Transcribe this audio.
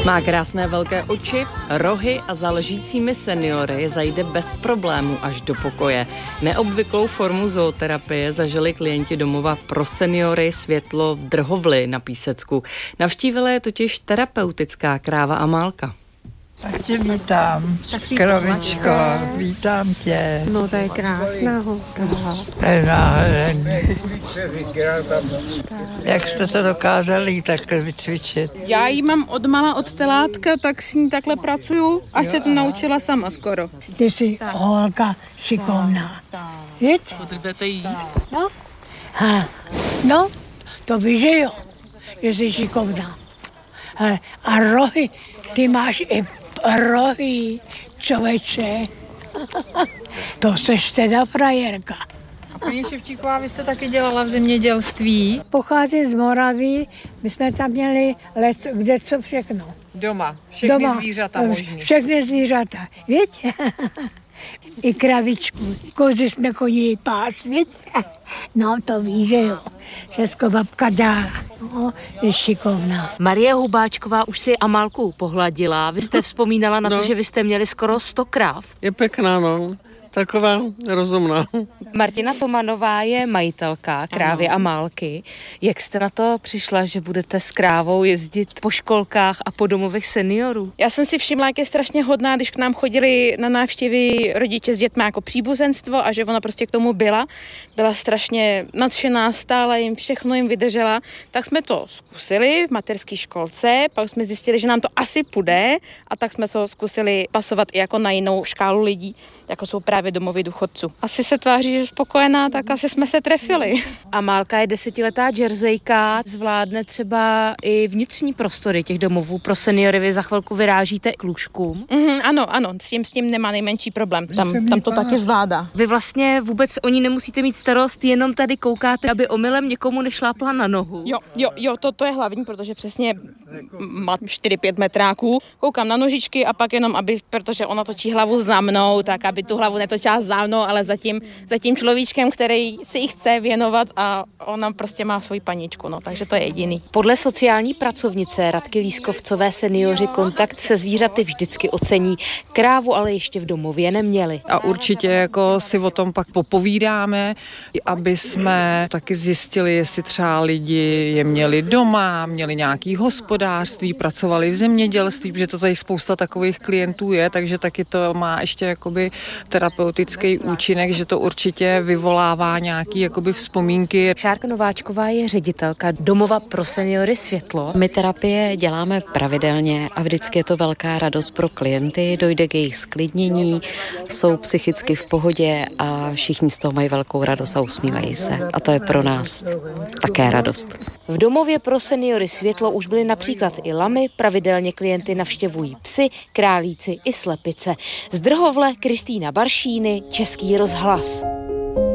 Má krásné velké oči, rohy a za ležícími seniory zajde bez problému až do pokoje. Neobvyklou formu zooterapie zažili klienti domova pro seniory Světlo v Drhovli na Písecku. Navštívila je totiž terapeutická kráva Amálka. Tak tě vítám, kravičko, vítám tě. No to je krásná holka. To je nádherný. Jak jste to dokázali takhle vycvičit? Já ji mám odmala od telátka, tak s ní takhle pracuju, až se to naučila sama skoro. Ty jsi holka šikovná. Víš? Potřebujete jí? No. No, to víš, že jo, že jsi šikovná. A rohy, ty máš i rohy, člověče. To seš teda frajerka. Paní Ševčíková, vy jste taky dělala v zemědělství? Pocházím z Moravy, my jsme tam měli les, kde co všechno. Doma, všechny Doma, zvířata možný. Všechny zvířata, víte? I kravičku, kozy jsme chodili pás, víte? No to víš, že jo, všechno babka dá, no, je šikovná. Marie Hubáčková už si Amálku pohladila, vy jste vzpomínala na to, že vy jste měli skoro 100 kráv. Je pěkná, no. Taková rozumná. Martina Tomanová je majitelka krávy Amálky. Jak jste na to přišla, že budete s krávou jezdit po školkách a po domovech seniorů? Já jsem si všimla, jak je strašně hodná, když k nám chodili na návštěvy rodiče s dětmi jako příbuzenstvo a že ona prostě k tomu byla strašně nadšená, stála jim, všechno jim vydržela. Tak jsme to zkusili v mateřské školce, pak jsme zjistili, že nám to asi půjde a tak jsme to zkusili pasovat i jako na jinou škálu lidí, jako jsou právě domovy důchodců. Asi se tváří, že spokojená, tak asi jsme se trefili. Amálka je 10letá džerzejka, zvládne třeba i vnitřní prostory těch domovů pro seniory. Vy za chvilku vyrážíte k lůžkům. Ano, s tím nemá nejmenší problém. Tam to taky zvládá. Vy vlastně vůbec o ní nemusíte mít starost, jenom tady koukáte, aby omylem někomu nešlápla na nohu. Jo, to je hlavní, protože přesně má 4-5 metráků. Koukám na nožičky a pak jenom, protože ona točí hlavu za mnou, tak aby tu hlavu netočila za mnou, ale za tím človíčkem, který si jí chce věnovat a ona prostě má svoji paničku, no, takže to je jediný. Podle sociální pracovnice Radky Lískovcové senioři kontakt se zvířaty vždycky ocení. Krávu ale ještě v domově neměli. A určitě jako si o tom pak popovídáme, aby jsme taky zjistili, jestli třeba lidi je měli doma, měli nějaký hospodářství, pracovali v zemědělství, protože to tady spousta takových klientů je, takže taky to má ještě jakoby terapeutický účinek, že to určitě vyvolává nějaký jakoby vzpomínky. Šárka Nováčková je ředitelka domova pro seniory Světlo. My terapie děláme pravidelně a vždycky je to velká radost pro klienty, dojde k jejich sklidnění, jsou psychicky v pohodě a všichni z toho mají velkou radost a usmívají se. A to je pro nás také radost. V domově pro seniory Světlo už byly například i lamy, pravidelně klienty navštěvují psy, králíci i slepice. Z Drhovle Kristýna Baršíny, Český rozhlas.